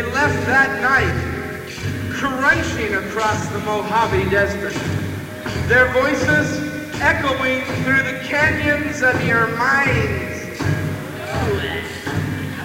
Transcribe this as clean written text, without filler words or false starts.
left that night, crunching across the Mojave Desert, their voices echoing through the canyons of your minds.